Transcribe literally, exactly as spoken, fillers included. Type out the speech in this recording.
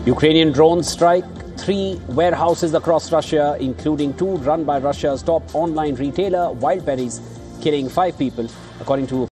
Ukrainian drones strike three warehouses across Russia, including two run by Russia's top online retailer, Wildberries, killing five people, according to